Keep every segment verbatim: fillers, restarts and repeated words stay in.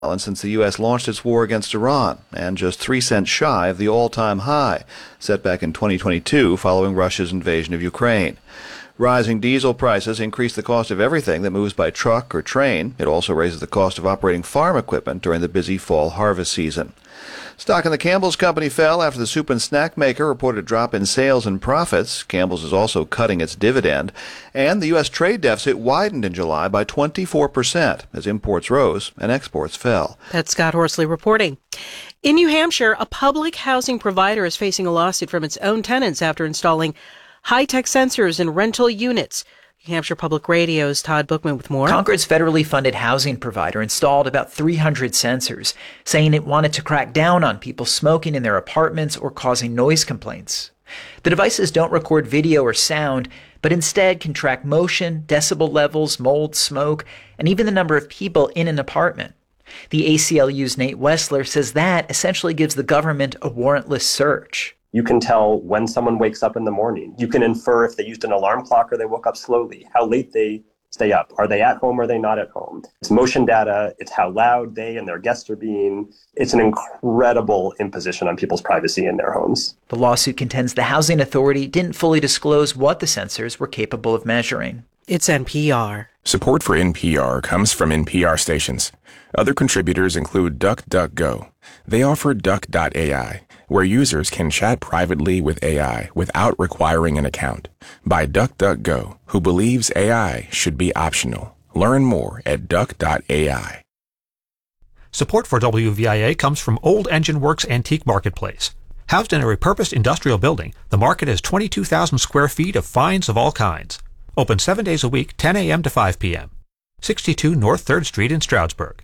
since the U S launched its war against Iran, and just three cents shy of the all-time high set back in twenty twenty-two following Russia's invasion of Ukraine. Rising diesel prices increase the cost of everything that moves by truck or train. It also raises the cost of operating farm equipment during the busy fall harvest season. Stock in the Campbell's Company fell after the soup and snack maker reported a drop in sales and profits. Campbell's is also cutting its dividend. And the U S trade deficit widened in July by twenty-four percent as imports rose and exports fell. That's Scott Horsley reporting. In New Hampshire, a public housing provider is facing a lawsuit from its own tenants after installing high-tech sensors in rental units. New Hampshire Public Radio's Todd Bookman with more. Concord's federally funded housing provider installed about three hundred sensors, saying it wanted to crack down on people smoking in their apartments or causing noise complaints. The devices don't record video or sound, but instead can track motion, decibel levels, mold, smoke, and even the number of people in an apartment. The A C L U's Nate Wessler says that essentially gives the government a warrantless search. You can tell when someone wakes up in the morning. You can infer if they used an alarm clock or they woke up slowly, how late they stay up. Are they at home or are they not at home? It's motion data. It's how loud they and their guests are being. It's an incredible imposition on people's privacy in their homes. The lawsuit contends the Housing Authority didn't fully disclose what the sensors were capable of measuring. It's N P R. Support for N P R comes from N P R stations. Other contributors include DuckDuckGo. They offer Duck dot A I, where users can chat privately with A I without requiring an account. By DuckDuckGo, who believes A I should be optional. Learn more at Duck dot A I. Support for W V I A comes from Old Engine Works Antique Marketplace. Housed in a repurposed industrial building, the market has twenty-two thousand square feet of finds of all kinds. Open seven days a week, ten a.m. to five p.m. sixty-two North third Street in Stroudsburg.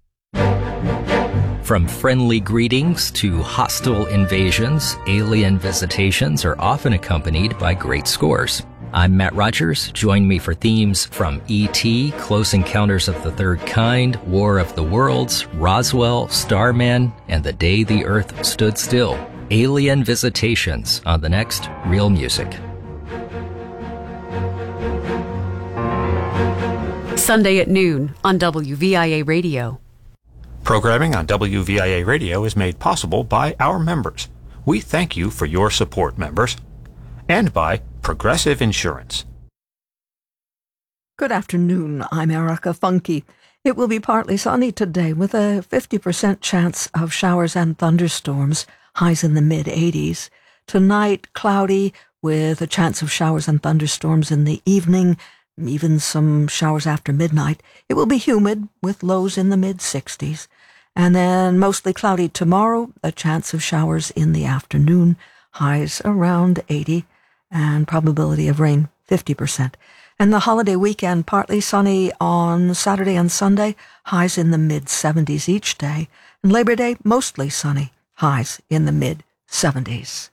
From friendly greetings to hostile invasions, alien visitations are often accompanied by great scores. I'm Matt Rogers. Join me for themes from E T, Close Encounters of the Third Kind, War of the Worlds, Roswell, Starman, and The Day the Earth Stood Still. Alien visitations on the next Real Music. Sunday at noon on W V I A Radio. Programming on W V I A Radio is made possible by our members. We thank you for your support, members. And by Progressive Insurance. Good afternoon. I'm Erica Funke. It will be partly sunny today with a fifty percent chance of showers and thunderstorms, highs in the mid eighties. Tonight, cloudy with a chance of showers and thunderstorms in the evening, even some showers after midnight. It will be humid with lows in the mid sixties. And then mostly cloudy tomorrow, a chance of showers in the afternoon, highs around eighty, and probability of rain fifty percent. And the holiday weekend, partly sunny on Saturday and Sunday, highs in the mid seventies each day. And Labor Day, mostly sunny, highs in the mid seventies.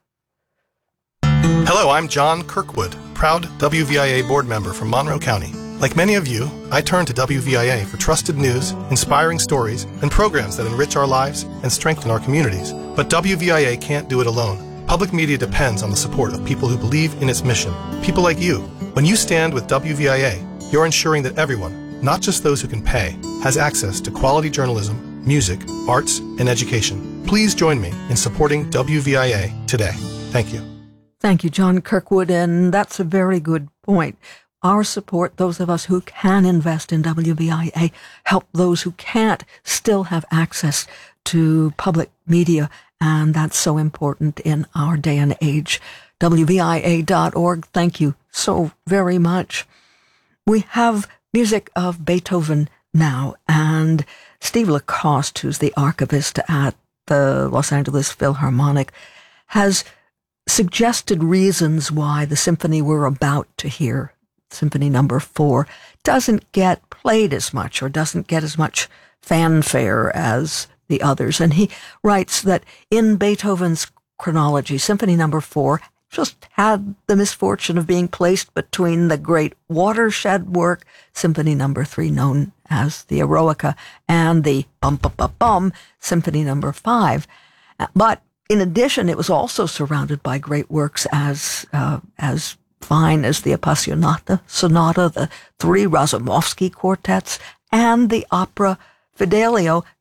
Hello, I'm John Kirkwood, proud W V I A board member from Monroe County. Like many of you, I turn to W V I A for trusted news, inspiring stories, and programs that enrich our lives and strengthen our communities. But W V I A can't do it alone. Public media depends on the support of people who believe in its mission. People like you. When you stand with W V I A, you're ensuring that everyone, not just those who can pay, has access to quality journalism, music, arts, and education. Please join me in supporting W V I A today. Thank you. Thank you, John Kirkwood, and that's a very good point. Our support, those of us who can invest in W V I A, help those who can't still have access to public media, and that's so important in our day and age. W V I A dot org, thank you so very much. We have music of Beethoven now, and Steve Lacoste, who's the archivist at the Los Angeles Philharmonic, has suggested reasons why the symphony we're about to hear, Symphony Number Four, doesn't get played as much or doesn't get as much fanfare as the others. And he writes that in Beethoven's chronology, Symphony Number Four just had the misfortune of being placed between the great watershed work, Symphony Number Three, known as the Eroica, and the bum bum bum bum Symphony Number Five. But in addition, it was also surrounded by great works as uh, as fine as the Appassionata Sonata, the three Razumovsky quartets, and the opera Fidelio,